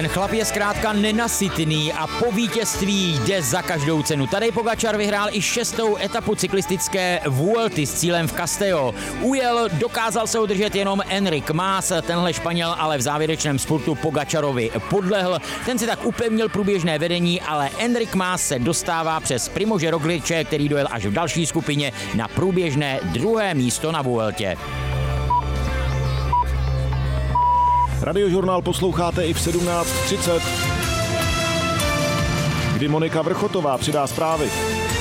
chlap je zkrátka nenasytný a po vítězství jde za každou cenu. Tadej Pogačar vyhrál i 6. etapu cyklistické Vuelty s cílem v Castelló. Ujel, dokázal se udržet jenom Enric Mas, tenhle Španěl ale v závěrečném spurtu Pogačarovi podlehl. Ten si tak upevnil průběžné vedení, ale Enric Mas se dostává přes Primože Rogliče, který dojel až v další skupině, na průběžné 2. místo na Vueltě. Radiožurnál posloucháte i v 17:30, kdy Monika Vrchotová přidá zprávy.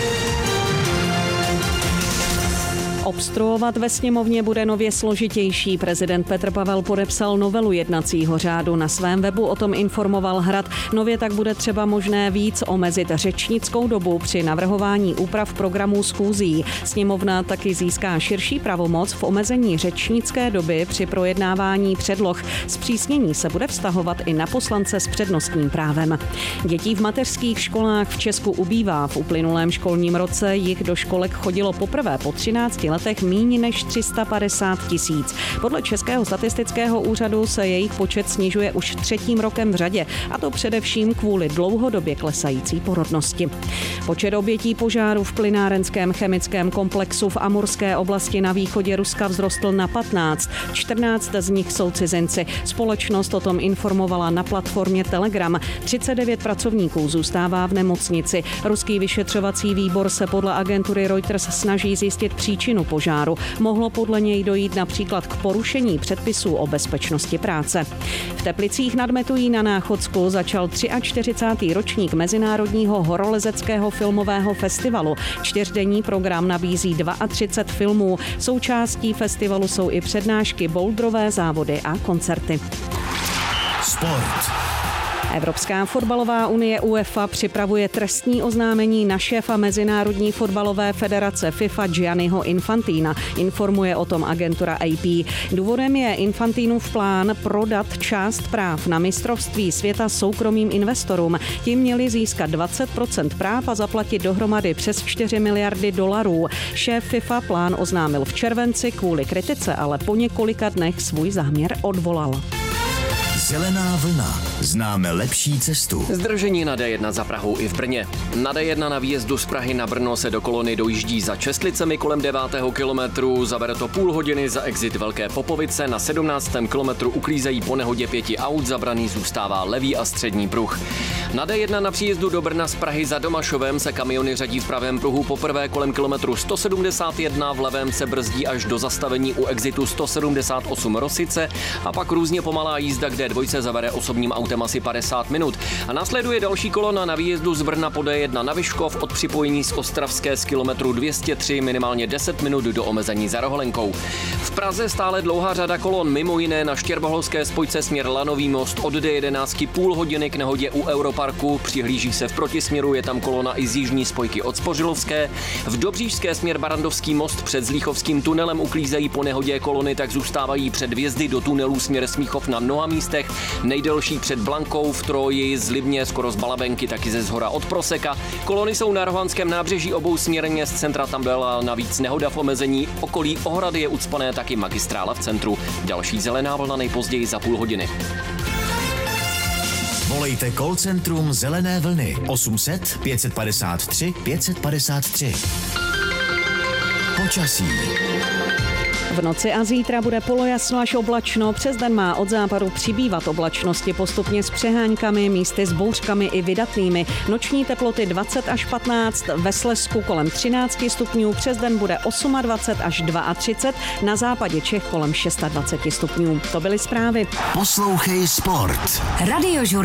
Obstruovat ve sněmovně bude nově složitější. Prezident Petr Pavel podepsal novelu jednacího řádu. Na svém webu o tom informoval Hrad. Nově tak bude třeba možné víc omezit řečnickou dobu při navrhování úprav programů schůzí. Sněmovna taky získá širší pravomoc v omezení řečnické doby při projednávání předloh. Zpřísnění se bude vztahovat i na poslance s přednostním právem. Dětí v mateřských školách v Česku ubývá. V uplynulém školním roce jich do školek chodilo poprvé po 13 letech míň než 350 000. Podle Českého statistického úřadu se jejich počet snižuje už 3. rokem v řadě, a to především kvůli dlouhodobě klesající porodnosti. Počet obětí požáru v plynárenském chemickém komplexu v Amurské oblasti na východě Ruska vzrostl na 15. 14 z nich jsou cizinci. Společnost o tom informovala na platformě Telegram. 39 pracovníků zůstává v nemocnici. Ruský vyšetřovací výbor se podle agentury Reuters snaží zjistit příčinu požáru. Mohlo podle něj dojít například k porušení předpisů o bezpečnosti práce. V Teplicích nad Metují na Náchodsku začal 43. ročník Mezinárodního horolezeckého filmového festivalu. 4denní program nabízí 32 filmů. Součástí festivalu jsou i přednášky, bouldrové závody a koncerty. Sport. Evropská fotbalová unie UEFA připravuje trestní oznámení na šéfa Mezinárodní fotbalové federace FIFA Gianniho Infantina. Informuje o tom agentura AP. Důvodem je Infantinův plán prodat část práv na mistrovství světa soukromým investorům. Ti měli získat 20% práv a zaplatit dohromady přes 4 miliardy dolarů. Šéf FIFA plán oznámil v červenci, kvůli kritice ale po několika dnech svůj záměr odvolal. Zelená vlna. Známe lepší cestu. Zdržení na D1 za Prahou i v Brně. Na D1 na výjezdu z Prahy na Brno se do kolony dojíždí za Čestlicemi kolem 9. kilometru. Zabere to půl hodiny za exit Velké Popovice. Na 17. kilometru uklízejí po nehodě 5 aut. Zabraný zůstává levý a střední pruh. Na D1 na příjezdu do Brna z Prahy za Domašovem se kamiony řadí v pravém pruhu poprvé kolem kilometru 171. V levém se brzdí až do zastavení u exitu 178 Rosice a pak různě pomalá jízda, kde dvojce zavede osobním autem asi 50 minut. A následuje další kolona na výjezdu z Brna po D1 na Vyškov od připojení z Ostravské z kilometru 203 minimálně 10 minut do omezení za Roholenkou. V Praze stále dlouhá řada kolon, mimo jiné na Štěrboholské spojce směr Lanový most od D11 půl hodiny k nehodě u Europarku. Přihlíží se v protisměru, je tam kolona i z jižní spojky od Spořilovské. V Dobříšské směr Barandovský most před Zlíchovským tunelem uklízejí po nehodě kolony, tak zůstávají před vjezdy do tunelů směr Smíchov na mnoha místech. Nejdelší před Blankou, v Troji, z Libně, skoro z Balabenky, taky ze Zhora od Proseka. Kolony jsou na Rohanském nábřeží obou směrně, z centra tam byla navíc nehoda v omezení. Okolí Ohrady je ucpané taky magistrála v centru. Další zelená vlna nejpozději za půl hodiny. Volejte call centrum Zelené vlny 800 553 553. Počasí. V noci a zítra bude polojasno až oblačno, přes den má od západu přibývat oblačnosti postupně s přeháňkami, místy s bouřkami i vydatnými. Noční teploty 20 až 15, ve Slezsku kolem 13 stupňů, přes den bude 28 až 32, na západě Čech kolem 26 stupňů. To byly zprávy. Poslouchej Sport. Radiožurnál.